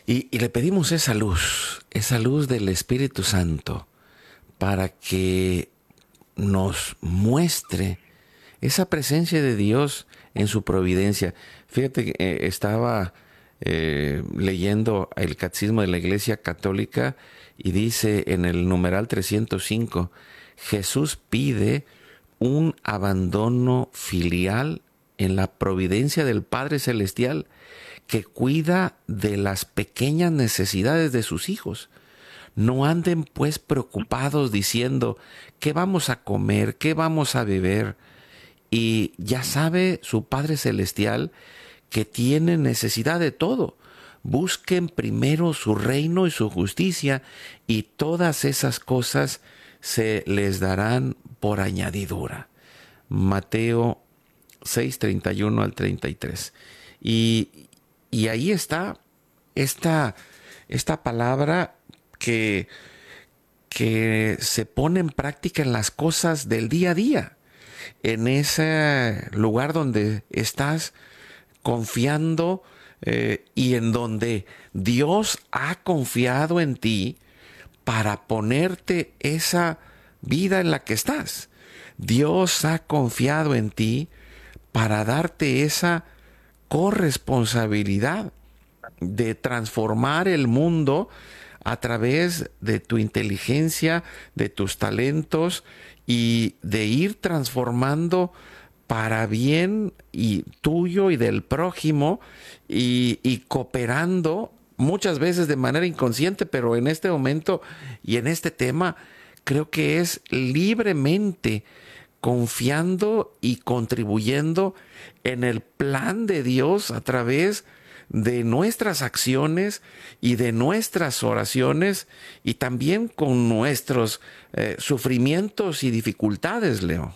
Y le pedimos esa luz del Espíritu Santo, para que nos muestre esa presencia de Dios en su providencia. Fíjate que estaba leyendo el Catecismo de la Iglesia Católica y dice en el numeral 305, Jesús pide un abandono filial en la providencia del Padre Celestial, que cuida de las pequeñas necesidades de sus hijos. No anden pues preocupados diciendo, ¿qué vamos a comer? ¿Qué vamos a beber? Y ya sabe su Padre Celestial que tiene necesidad de todo. Busquen primero su reino y su justicia, y todas esas cosas se les darán por añadidura. Mateo 6:31 al 33. Y ahí está esta palabra que se pone en práctica en las cosas del día a día, en ese lugar donde estás confiando y en donde Dios ha confiado en ti para ponerte esa vida en la que estás. Dios ha confiado en ti para darte esa corresponsabilidad de transformar el mundo a través de tu inteligencia, de tus talentos, y de ir transformando para bien y tuyo y del prójimo, y cooperando muchas veces de manera inconsciente, pero en este momento y en este tema creo que es libremente confiando y contribuyendo en el plan de Dios a través de nuestras acciones y de nuestras oraciones, y también con nuestros sufrimientos y dificultades, Leo.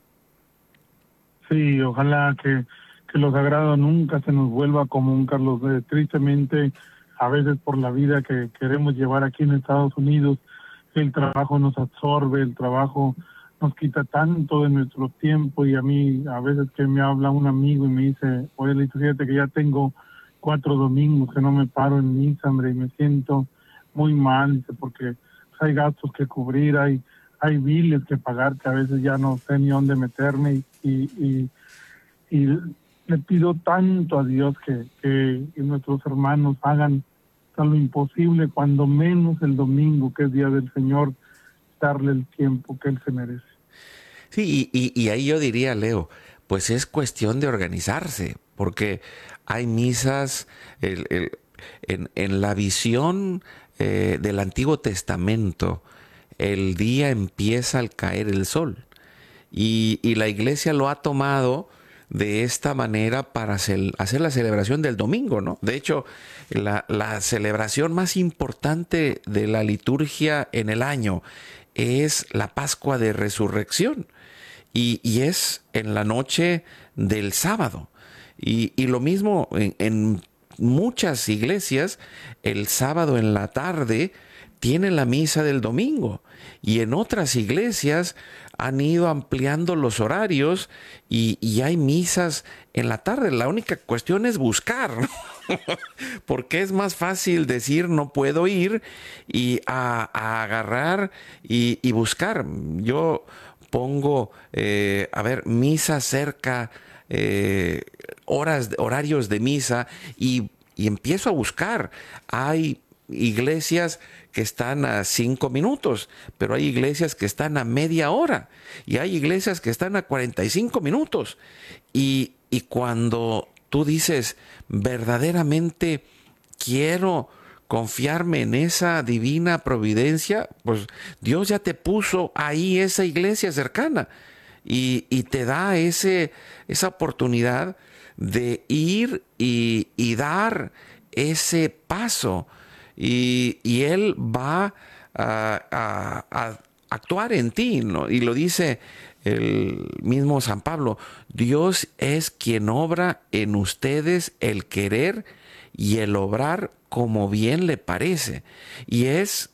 Sí, ojalá que lo sagrado nunca se nos vuelva común, Carlos. Tristemente, a veces por la vida que queremos llevar aquí en Estados Unidos, el trabajo nos absorbe, el trabajo nos quita tanto de nuestro tiempo, y a mí a veces que me habla un amigo y me dice, oye, Lito, fíjate que ya tengo 4 domingos que no me paro en misa, hombre, y me siento muy mal, dice, porque hay gastos que cubrir, hay biles que pagar, que a veces ya no sé ni dónde meterme, y le pido tanto a Dios que nuestros hermanos hagan lo imposible, cuando menos el domingo, que es Día del Señor, darle el tiempo que Él se merece. Sí, y ahí yo diría, Leo, pues es cuestión de organizarse, porque hay misas en la visión del Antiguo Testamento. El día empieza al caer el sol, y la iglesia lo ha tomado de esta manera para hacer la celebración del domingo, ¿no? De hecho, la celebración más importante de la liturgia en el año es la Pascua de Resurrección, y es en la noche del sábado. Y lo mismo en muchas iglesias, el sábado en la tarde tienen la misa del domingo, y en otras iglesias han ido ampliando los horarios y hay misas en la tarde. La única cuestión es buscar, ¿no? Porque es más fácil decir no puedo ir y a agarrar y buscar. Yo pongo, misa cerca, horarios de misa, y empiezo a buscar. Hay iglesias que están a 5 minutos, pero hay iglesias que están a media hora, y hay iglesias que están a 45 minutos. Y cuando tú dices, verdaderamente quiero confiarme en esa divina providencia, pues Dios ya te puso ahí esa iglesia cercana, y te da esa oportunidad de ir y dar ese paso, y Él va a actuar en ti, ¿no? Y lo dice el mismo San Pablo: Dios es quien obra en ustedes el querer y el obrar como bien le parece. Y es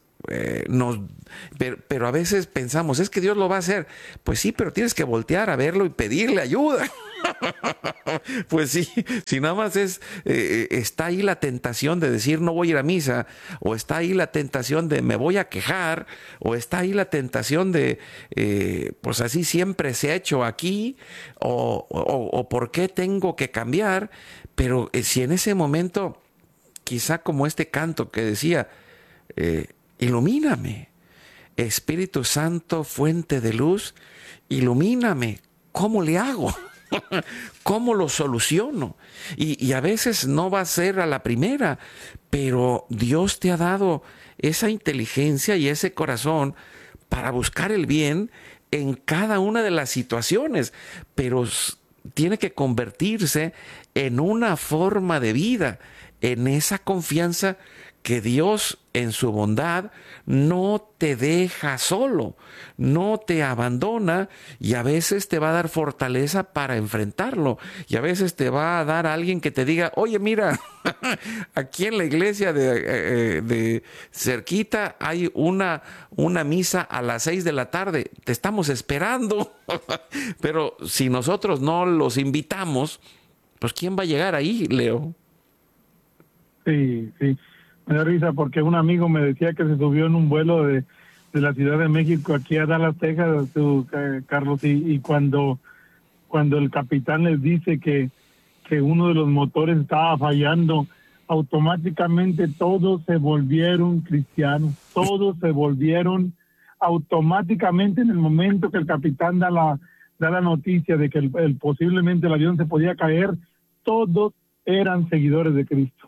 pero a veces pensamos, es que Dios lo va a hacer. Pues sí, pero tienes que voltear a verlo y pedirle ayuda. Pues sí, si nada más está ahí la tentación de decir no voy a ir a misa, o está ahí la tentación de me voy a quejar, o está ahí la tentación de pues así siempre se ha hecho aquí, o por qué tengo que cambiar, pero si en ese momento, quizá como este canto que decía, ilumíname, Espíritu Santo, fuente de luz, ilumíname, ¿cómo le hago? ¿Cómo lo soluciono? Y a veces no va a ser a la primera, pero Dios te ha dado esa inteligencia y ese corazón para buscar el bien en cada una de las situaciones, pero tiene que convertirse en una forma de vida, en esa confianza que Dios en su bondad no te deja solo, no te abandona, y a veces te va a dar fortaleza para enfrentarlo, y a veces te va a dar a alguien que te diga, oye, mira, aquí en la iglesia de cerquita hay una misa a las 6 de la tarde, te estamos esperando. Pero si nosotros no los invitamos, pues ¿quién va a llegar ahí, Leo? Sí, sí. Me da risa porque un amigo me decía que se subió en un vuelo de la Ciudad de México aquí a Dallas, Texas, Carlos, y cuando el capitán les dice que uno de los motores estaba fallando, automáticamente todos se volvieron cristianos, todos se volvieron automáticamente en el momento que el capitán da la noticia de que posiblemente el avión se podía caer, todos eran seguidores de Cristo.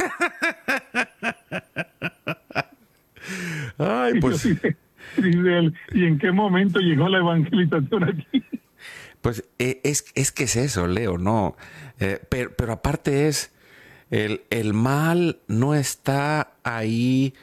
Ay, pues, Dice él, ¿y en qué momento llegó la evangelización aquí? pues es que es eso, Leo, no. Pero aparte el mal no está ahí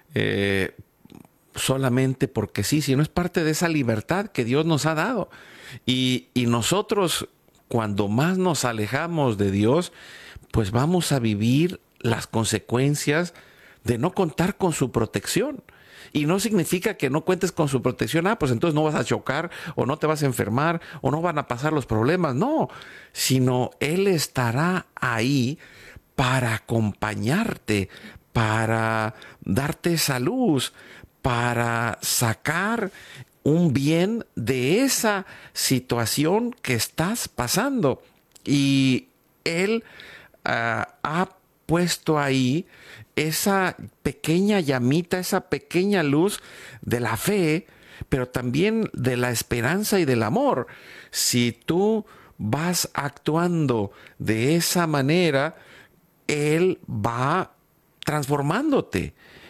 solamente porque sí, sino es parte de esa libertad que Dios nos ha dado. Y nosotros, cuando más nos alejamos de Dios, pues vamos a vivir las consecuencias de no contar con su protección. Y no significa que no cuentes con su protección, pues entonces no vas a chocar, o no te vas a enfermar, o no van a pasar los problemas. No, sino Él estará ahí para acompañarte, para darte esa luz, para sacar un bien de esa situación que estás pasando. Y Él ha puesto ahí esa pequeña llamita, esa pequeña luz de la fe, pero también de la esperanza y del amor. Si tú vas actuando de esa manera, Él va transformándote.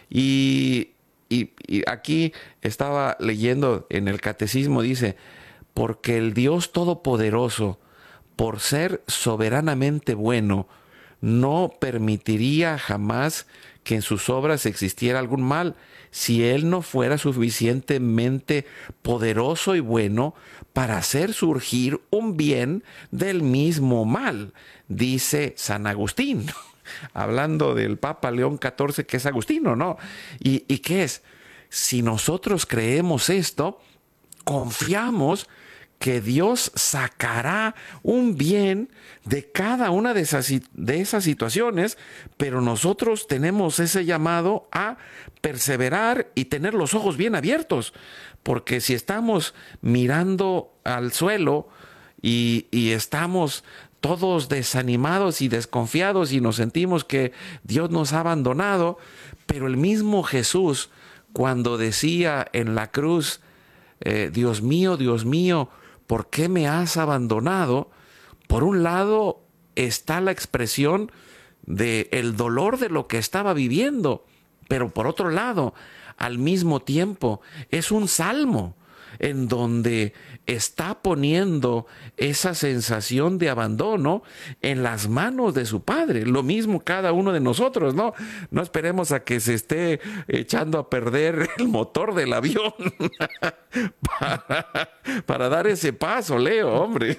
Y aquí estaba leyendo en el catecismo, dice, porque el Dios Todopoderoso, por ser soberanamente bueno, no permitiría jamás que en sus obras existiera algún mal, si Él no fuera suficientemente poderoso y bueno para hacer surgir un bien del mismo mal, dice San Agustín, hablando del Papa León XIV, que es Agustino, ¿no? ¿Y qué es? Si nosotros creemos esto, confiamos que Dios sacará un bien de cada una de esas situaciones, pero nosotros tenemos ese llamado a perseverar y tener los ojos bien abiertos, porque si estamos mirando al suelo y estamos todos desanimados y desconfiados y nos sentimos que Dios nos ha abandonado, pero el mismo Jesús, cuando decía en la cruz, Dios mío, ¿por qué me has abandonado? Por un lado está la expresión de el dolor de lo que estaba viviendo, pero por otro lado, al mismo tiempo, es un salmo en donde está poniendo esa sensación de abandono en las manos de su Padre. Lo mismo cada uno de nosotros, ¿no? No esperemos a que se esté echando a perder el motor del avión para, para dar ese paso, Leo, hombre.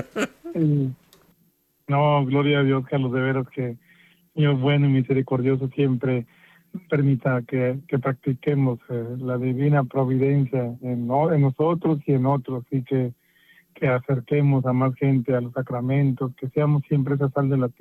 No, gloria a Dios, Carlos, de veras que Dios bueno y misericordioso siempre permita que practiquemos la divina providencia en nosotros y en otros, y que que acerquemos a más gente a los sacramentos, que seamos siempre esa sal de la